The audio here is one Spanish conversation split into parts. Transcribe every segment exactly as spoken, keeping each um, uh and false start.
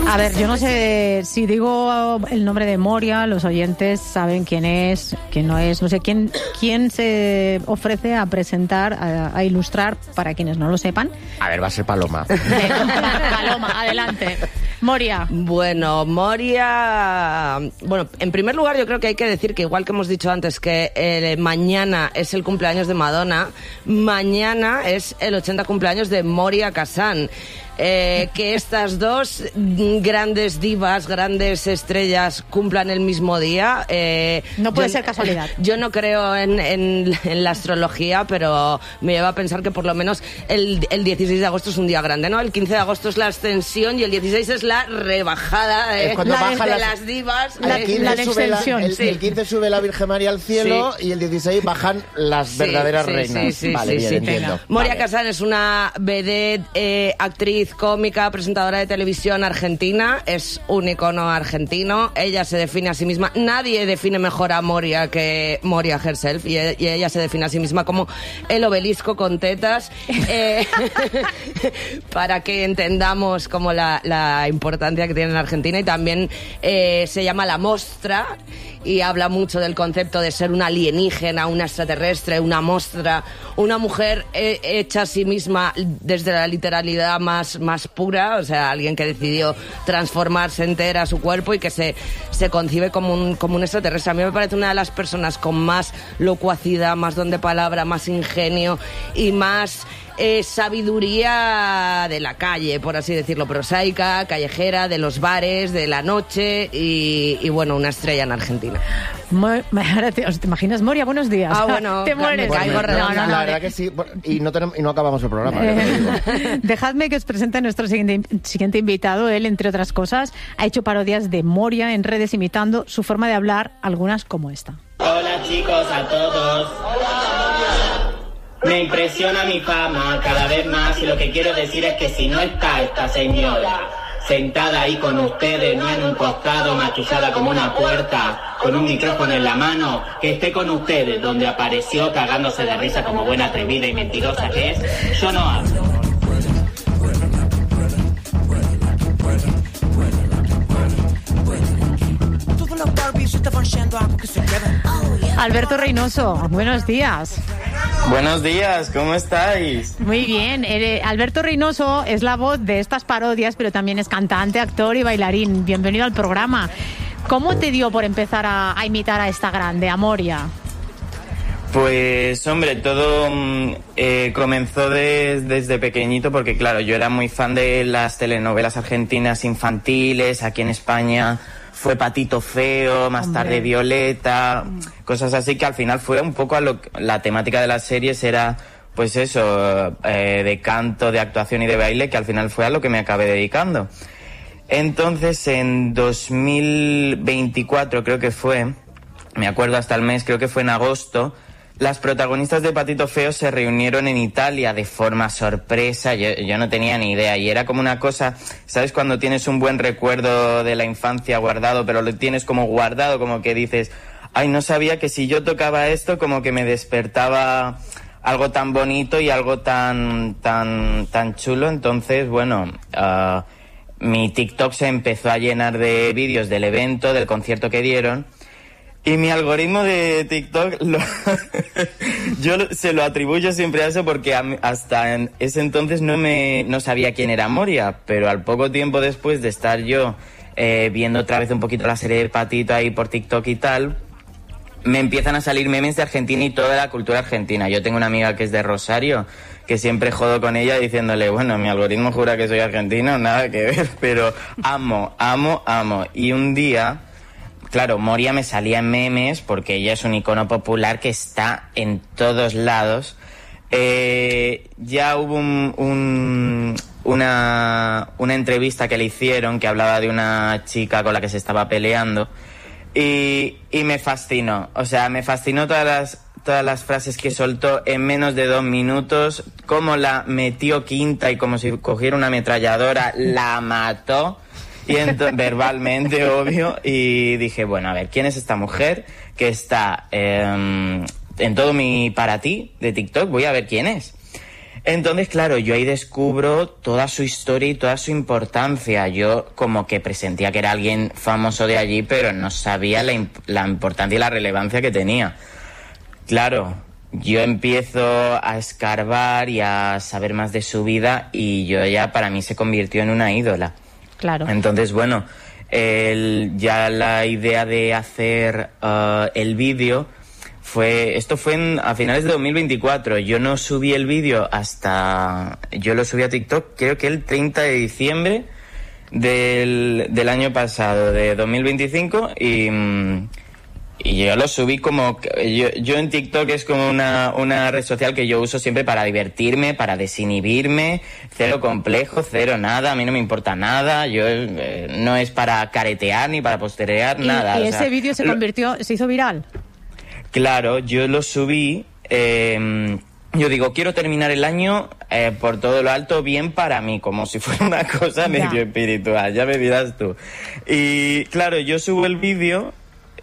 A ver, yo no sé si digo el nombre de Moria, los oyentes saben quién es, quién no es. No sé quién quién se ofrece a presentar, a, a ilustrar, para quienes no lo sepan. A ver, va a ser Paloma. Paloma, adelante. Moria. Bueno, Moria... Bueno, en primer lugar yo creo que hay que decir que igual que hemos dicho antes que eh, mañana es el cumpleaños de Madonna, mañana es el ochenta cumpleaños de Moria Kazan. Eh, que estas dos grandes divas, grandes estrellas cumplan el mismo día. Eh, no puede yo, ser casualidad. Yo no creo en, en, en la astrología, pero me lleva a pensar que por lo menos el, el dieciséis de agosto es un día grande, ¿no? El quince de agosto es la ascensión y el dieciséis es la rebajada eh, cuando la baja de las, las divas. La, eh, la extensión. La, el, sí. el quince sube la Virgen María al cielo sí. y el dieciséis bajan las sí, verdaderas sí, reinas. Sí, sí, vale, sí, bien, sí. entiendo. Moria vale. Kazan es una vedette, eh, actriz, cómica, presentadora de televisión argentina, es un icono argentino, ella se define a sí misma, nadie define mejor a Moria que Moria herself, y, y ella se define a sí misma como el obelisco con tetas, eh, para que entendamos como la, la importancia que tiene en Argentina, y también eh, se llama La Mostra, y habla mucho del concepto de ser una alienígena, una extraterrestre, una mostra, una mujer eh, hecha a sí misma desde la literalidad más, más pura, o sea, alguien que decidió transformarse entera su cuerpo y que se, se concibe como un, como un extraterrestre. A mí me parece una de las personas con más locuacidad, más don de palabra, más ingenio y más... Eh, sabiduría de la calle, por así decirlo, prosaica, callejera, de los bares, de la noche y, y bueno, una estrella en Argentina. Mo- ahora te, ¿Te imaginas, Moria? Buenos días. Ah, bueno, te mueres. me caigo Bueno, redonda. la, la verdad que sí, y no, tenemos, y no acabamos el programa. ¿eh? Te lo digo. Dejadme que os presente a nuestro siguiente, siguiente invitado. Él, entre otras cosas, ha hecho parodias de Moria en redes imitando su forma de hablar, algunas como esta. Hola chicos a todos. Me impresiona mi fama cada vez más y lo que quiero decir es que si no está esta señora sentada ahí con ustedes, no en un costado, maquillada como una puerta, con un micrófono en la mano, que esté con ustedes donde apareció cagándose de risa como buena atrevida y mentirosa que es, yo no hablo. Alberto Reynoso, buenos días. Buenos días, ¿cómo estáis? Muy bien. Eh, Alberto Reynoso es la voz de estas parodias, pero también es cantante, actor y bailarín. Bienvenido al programa. ¿Cómo te dio por empezar a, a imitar a esta grande, a Moria? Pues, hombre, todo eh, comenzó de, desde pequeñito porque, claro, yo era muy fan de las telenovelas argentinas infantiles. Aquí en España fue Patito Feo, más Hombre. tarde Violeta, cosas así que al final fue un poco a lo la temática de las series era, pues eso, eh, de canto, de actuación y de baile, que al final fue a lo que me acabé dedicando. Entonces, en dos mil veinticuatro creo que fue, me acuerdo hasta el mes, creo que fue en agosto, las protagonistas de Patito Feo se reunieron en Italia de forma sorpresa, yo, yo no tenía ni idea, y era como una cosa, ¿sabes? Cuando tienes un buen recuerdo de la infancia guardado, pero lo tienes como guardado, como que dices, ay, no sabía que si yo tocaba esto, como que me despertaba algo tan bonito y algo tan, tan, tan chulo. Entonces, bueno, uh, mi TikTok se empezó a llenar de vídeos del evento, del concierto que dieron. Y mi algoritmo de TikTok, lo yo lo, se lo atribuyo siempre a eso porque a, hasta en ese entonces no me no sabía quién era Moria, pero al poco tiempo después de estar yo eh, viendo otra vez un poquito la serie de Patito ahí por TikTok y tal, me empiezan a salir memes de Argentina y toda la cultura argentina. Yo tengo una amiga que es de Rosario, que siempre jodo con ella diciéndole, bueno, mi algoritmo jura que soy argentino, nada que ver, pero amo, amo, amo. Y un día... Claro, Moria me salía en memes porque ella es un icono popular que está en todos lados. Eh, ya hubo un, un, una, una entrevista que le hicieron que hablaba de una chica con la que se estaba peleando y, y me fascinó. O sea, me fascinó todas las, todas las frases que soltó en menos de dos minutos, cómo la metió quinta y como si cogiera una ametralladora, la mató. Y entonces, verbalmente, obvio, y dije, bueno, a ver, ¿quién es esta mujer que está eh, en todo mi para ti de TikTok? Voy a ver quién es. Entonces, claro, yo ahí descubro toda su historia y toda su importancia. Yo como que presentía que era alguien famoso de allí, pero no sabía la, imp- la importancia y la relevancia que tenía. Claro, yo empiezo a escarbar y a saber más de su vida y yo ya, para mí, se convirtió en una ídola. Claro. Entonces, bueno, el, ya la idea de hacer uh, el vídeo... Fue, esto fue en, a finales de dos mil veinticuatro. Yo no subí el vídeo hasta... Yo lo subí a TikTok creo que el treinta de diciembre del, del año pasado, de dos mil veinticinco, y, y yo lo subí como... Yo, yo en TikTok es como una, una red social que yo uso siempre para divertirme, para desinhibirme, cero complejo, cero nada, a mí no me importa nada, yo eh, no es para caretear ni para posterear, ¿Y, nada. y o ese sea, vídeo se convirtió, se hizo viral? Claro, yo lo subí, eh, yo digo, quiero terminar el año eh, por todo lo alto bien para mí, como si fuera una cosa medio espiritual, ya me dirás tú. Y claro, yo subo el vídeo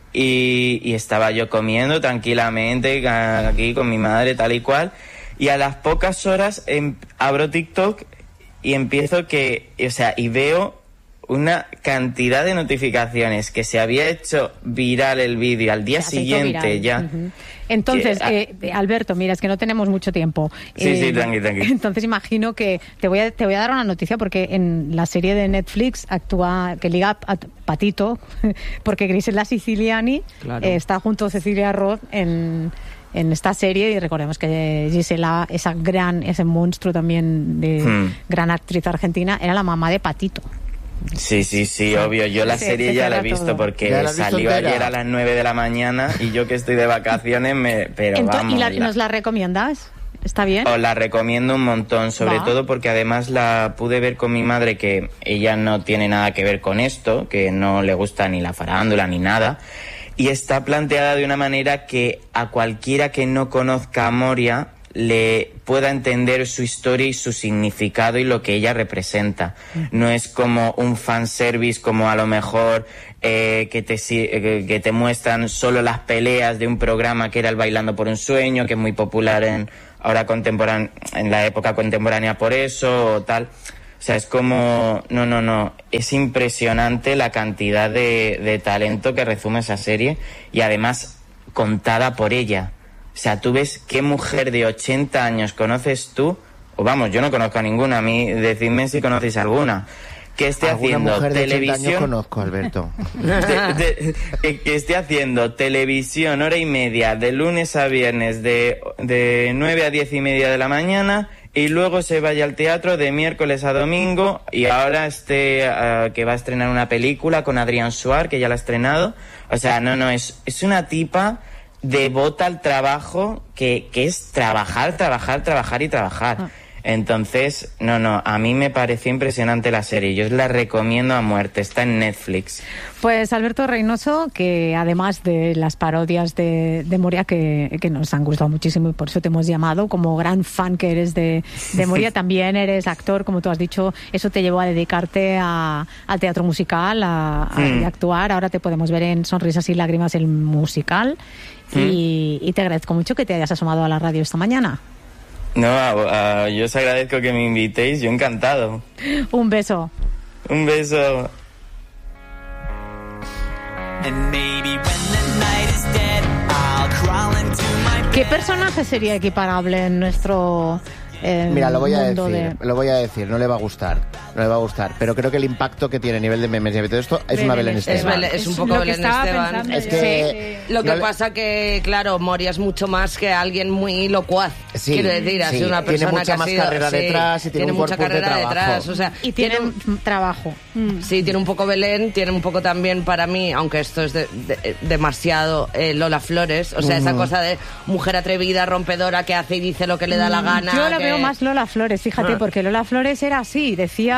y, y estaba yo comiendo tranquilamente aquí con mi madre tal y cual, y a las pocas horas em, abro TikTok y empiezo que, o sea, y veo una cantidad de notificaciones, que se había hecho viral el vídeo al día siguiente ya. Uh-huh. Entonces, que, eh, Alberto, mira, es que no tenemos mucho tiempo. Sí, eh, sí, tranqui, tranqui. Entonces imagino que te voy a te voy a dar una noticia, porque en la serie de Netflix actúa, que liga a Patito, porque Grisela Siciliani claro. eh, está junto a Cecilia Roth en... en esta serie, y recordemos que Gisela, esa gran, ese monstruo también de hmm. gran actriz argentina, era la mamá de Patito. Sí, sí, sí, obvio. Yo la sí, serie ya la he visto todo. Porque salió ayer a las nueve de la mañana y yo que estoy de vacaciones, me, pero Entonces, vamos. ¿Y la, la... nos la recomiendas? ¿Está bien? Os la recomiendo un montón, sobre Va. todo porque además la pude ver con mi madre, que ella no tiene nada que ver con esto, que no le gusta ni la farándula ni nada. Y está planteada de una manera que a cualquiera que no conozca a Moria le pueda entender su historia y su significado y lo que ella representa. No es como un fanservice, como a lo mejor eh, que, te, eh, que te muestran solo las peleas de un programa que era el Bailando por un Sueño, que es muy popular en ahora contemporánea, en la época contemporánea por eso o tal. O sea, es como... No, no, no. Es impresionante la cantidad de, de talento que resume esa serie, y además contada por ella. O sea, tú ves qué mujer de ochenta años conoces tú, o vamos, yo no conozco a ninguna, a mí decidme si conocéis alguna, que esté haciendo mujer de televisión... ochenta años conozco, Alberto. De, de, que, que esté haciendo televisión hora y media, de lunes a viernes, de, de nueve a diez y media de la mañana, y luego se vaya al teatro de miércoles a domingo, y ahora esté uh, que va a estrenar una película con Adrián Suar, que ya la ha estrenado. O sea, no, no, es, es una tipa devota al trabajo, que, que es trabajar, trabajar, trabajar y trabajar. Ah. Entonces, no, no, a mí me pareció impresionante la serie. Yo os la recomiendo a muerte, está en Netflix. Pues Alberto Reynoso, que además de las parodias de, de Moria, que, que nos han gustado muchísimo y por eso te hemos llamado, como gran fan que eres de, de Moria, también eres actor, como tú has dicho, eso te llevó a dedicarte a, al teatro musical, a, a, mm. a actuar. Ahora te podemos ver en Sonrisas y Lágrimas, el musical, mm. y, y te agradezco mucho que te hayas asomado a la radio esta mañana. No, uh, yo os agradezco que me invitéis, yo encantado. Un beso. Un beso. ¿Qué personaje sería equiparable en nuestro eh, Mira, lo voy a mundo decir, de... lo voy a decir, no le va a gustar, no le va a gustar, pero creo que el impacto que tiene a nivel de memes y todo esto es una Belén Esteban. Es, es un poco Belén Esteban. Es que, sí. Lo que no pasa le... que, claro, Moria es mucho más que alguien muy locuaz. Sí, quiero decir, sí. es una persona tiene mucha que ha más sido, carrera sí, detrás y tiene, tiene un mucha cuerpo carrera de detrás, o sea, y tiene, tiene un trabajo. Sí, tiene un poco Belén, tiene un poco también para mí, aunque esto es de, de, demasiado eh, Lola Flores, o sea, uh-huh. esa cosa de mujer atrevida, rompedora, que hace y dice lo que le da la gana. Yo la que... veo más Lola Flores, fíjate, ah. porque Lola Flores era así, decía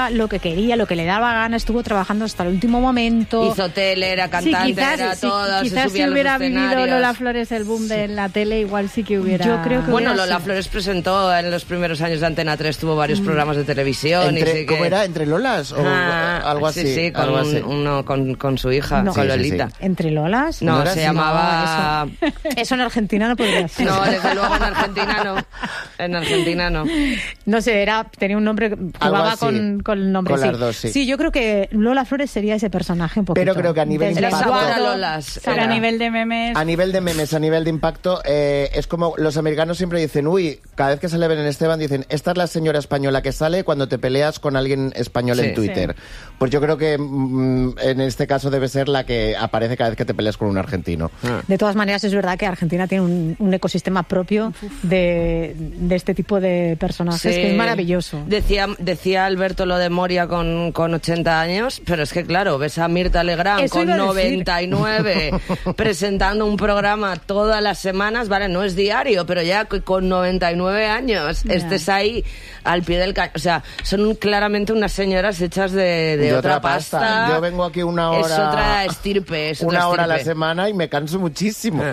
hacía lo que quería, lo que le daba gana, estuvo trabajando hasta el último momento. Hizo tele, era cantante, sí, quizás, era sí, todo, quizás se subía si hubiera a los vivido escenarios. Lola Flores el boom de la tele, igual sí que hubiera... Yo creo que Bueno, hubiera Lola sido. Flores presentó en los primeros años de Antena tres, tuvo varios programas de televisión. Entre, y sí que... ¿Cómo era? ¿Entre Lolas? O Ah, algo así. Sí, sí, con, algo así. un- uno, con, con su hija, No. con Sí, sí, Lolita. sí. ¿Entre Lolas? No, ¿No era se así? llamaba... No, eso, eso en Argentina no podría ser. No, desde luego en Argentina no. En Argentina no. No sé, era, tenía un nombre, jugaba así. con, con el nombre. Con sí. las dos, sí. yo creo que Lola Flores sería ese personaje un poquito. Pero creo que a nivel Desde Era impacto- sabor a Eduardo, Lolas. Pero a Era. nivel de memes... A nivel de memes, a nivel de impacto, eh, es como los americanos siempre dicen, uy, cada vez que sale Belén Esteban dicen, esta es la señora española que sale cuando te peleas con alguien español Sí. en Twitter. Pues yo creo que mm, en este caso debe ser la que aparece cada vez que te peleas con un argentino. De todas maneras, es verdad que Argentina tiene un, un ecosistema propio de, de este tipo de personajes Sí. que es maravilloso. Decía, decía Alberto lo de Moria con, con ochenta años, pero es que claro, ves a Mirta Legrand Eso con iba a decir. noventa y nueve presentando un programa todas las semanas, vale, no es diario, pero ya c- con noventa y nueve años Ya. estés ahí al pie del cañón. O sea, son claramente unas señoras hechas de, de, De otra, otra pasta. pasta. Yo vengo aquí una Es hora- otra estirpe. Es otra Una hora a la estirpe. semana y me canso muchísimo.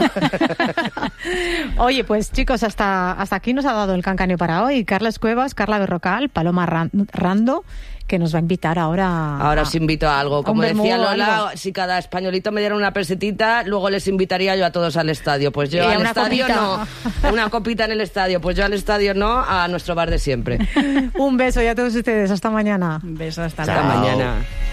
Oye, pues chicos, hasta, hasta aquí nos ha dado el cancaneo para hoy. Carles Cuevas, Carla Berrocal, Paloma Ran- Rando, que nos va a invitar ahora. Ahora a- os invito a algo. a un Como vermú decía o Lola, algo. si cada españolito me diera una pesetita, luego les invitaría yo a todos al estadio. Pues yo Y a al una estadio copita. no. Una copita en el estadio. Pues yo al estadio no, a nuestro bar de siempre. Un beso y a todos ustedes. Hasta mañana. Un beso, hasta Chao. luego. Hasta mañana.